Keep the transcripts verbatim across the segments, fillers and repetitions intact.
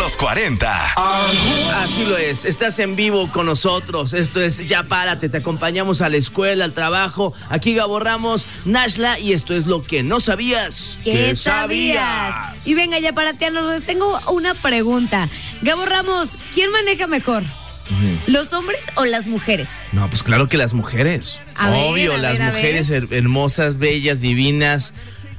los cuarenta. Así lo es, estás en vivo con nosotros. Esto es Ya Párate, te acompañamos a la escuela, al trabajo. Aquí Gabo Ramos, Nashla, y esto es lo que no sabías. ¿Qué sabías? Y venga, Ya Parateanos, les tengo una pregunta. Gabo Ramos, ¿quién maneja mejor? Uh-huh. ¿Los hombres o las mujeres? No, pues claro que las mujeres. A Obvio, ver, a las ver, mujeres her- hermosas, bellas, divinas.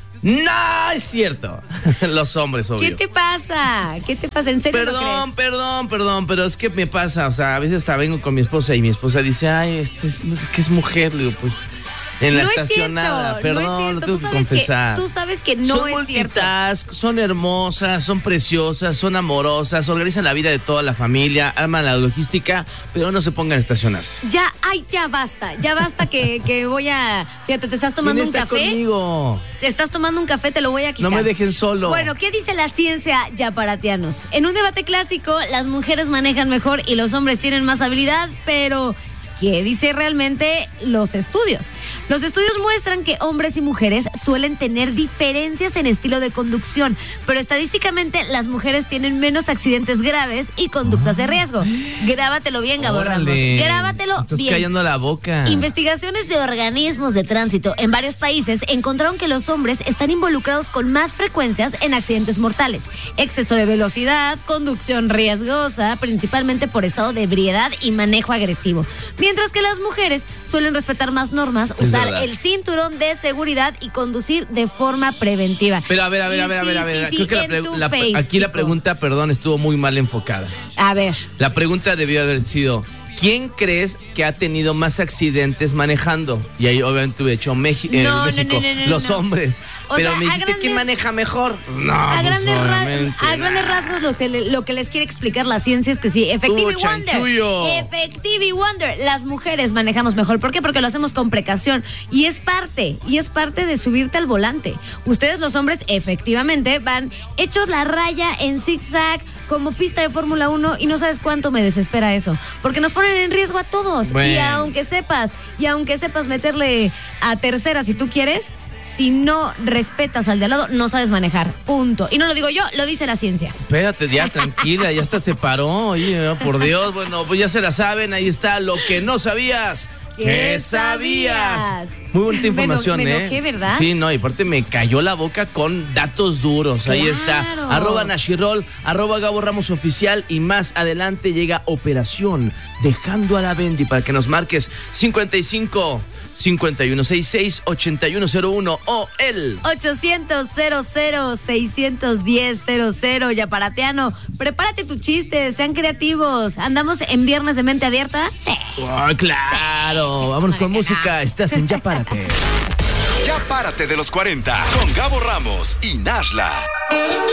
No, es cierto. Los hombres, obvio. ¿Qué te pasa? ¿Qué te pasa? ¿En serio Perdón, lo crees? perdón, perdón, pero es que me pasa, o sea, a veces hasta vengo con mi esposa y mi esposa dice, ay, este es, no sé qué es mujer, le digo, pues, en la no estacionada, es cierto, perdón, no es cierto. lo tengo Tú que sabes confesar. Que, tú sabes que no son es cierto. multitask, son hermosas, son preciosas, son amorosas, organizan la vida de toda la familia, arman la logística, pero no se pongan a estacionarse. Ya, ay, ya basta, ya basta que, que voy a... Fíjate, te estás tomando un café. Conmigo. Te estás tomando un café, te lo voy a quitar. No me dejen solo. Bueno, ¿qué dice la ciencia, Ya Parateanos? En un debate clásico, las mujeres manejan mejor y los hombres tienen más habilidad, pero... ¿qué dice realmente los estudios? Los estudios muestran que hombres y mujeres suelen tener diferencias en estilo de conducción, pero estadísticamente las mujeres tienen menos accidentes graves y conductas de riesgo. Grábatelo bien, Gabo Ramos. Grábatelo bien. Estás bien. callando la boca. Investigaciones de organismos de tránsito en varios países encontraron que los hombres están involucrados con más frecuencias en accidentes mortales, exceso de velocidad, conducción riesgosa, principalmente por estado de ebriedad y manejo agresivo. Mientras que las mujeres suelen respetar más normas, es usar verdad. el cinturón de seguridad y conducir de forma preventiva. Pero a ver, a ver, y a ver, sí, a ver, a ver. sí, Creo sí, que la en pre- tu la, face, aquí la chico. pregunta, perdón, estuvo muy mal enfocada. A ver. La pregunta debió haber sido, ¿quién crees que ha tenido más accidentes manejando? Y ahí obviamente hubiera hecho Meji- eh, No, no, México, no, no, no, los no. hombres. O Pero sea, me a dijiste, grandes- ¿quién maneja mejor? No, A, pues, grandes, ra- obviamente, a grandes nah. rasgos lo que, le- lo que les quiere explicar la ciencia es que sí, Effective Tú, Wonder. chanchullo. Effective Wonder. Las mujeres manejamos mejor. ¿Por qué? Porque lo hacemos con precaución. Y es parte, y es parte de subirte al volante. Ustedes los hombres efectivamente van hechos la raya en zigzag como pista de Fórmula uno y no sabes cuánto me desespera eso. Porque nos ponen en riesgo a todos. Bueno. Y aunque sepas, y aunque sepas meterle a tercera si tú quieres, si no respetas al de al lado, no sabes manejar. Punto. Y no lo digo yo, lo dice la ciencia. Espérate, ya tranquila, ya hasta se paró. Oye, por Dios, bueno, pues ya se la saben, ahí está lo que no sabías. ¿Qué sabías? Muy bonita información, me eno- me ¿eh? enojé, ¿verdad? Sí, no, y aparte me cayó la boca con datos duros. Ahí Claro. está. Arroba Nashirol, arroba Gabo Ramos Oficial y más adelante llega Operación Dejando a la Bendy para que nos marques cincuenta y cinco, cincuenta y uno sesenta y seis, ochenta y uno cero uno o el ochocientos, cero cero, seiscientos diez, cero cero. Ya Parateano, prepárate tu chiste, sean creativos. ¿Andamos en viernes de mente abierta? Sí. ¡Oh, claro! Sí, sí, Vámonos con para que música. Estás en Ya Párate. Ya Párate de los cuarenta con Gabo Ramos y Nashla.